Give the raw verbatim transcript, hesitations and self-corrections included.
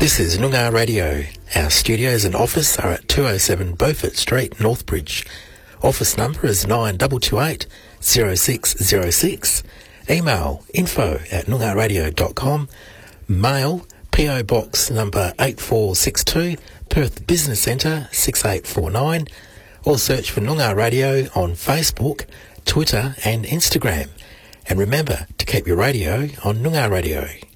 This is Noongar Radio. Our studios and office are at two oh seven Beaufort Street, Northbridge. Office number is nine two two eight, zero six zero six. Email info at noongar radio dot com. Mail P O Box number eight four six two, Perth Business Centre six eight four nine. Or search for Noongar Radio on Facebook, Twitter and Instagram. And remember to keep your radio on Noongar Radio.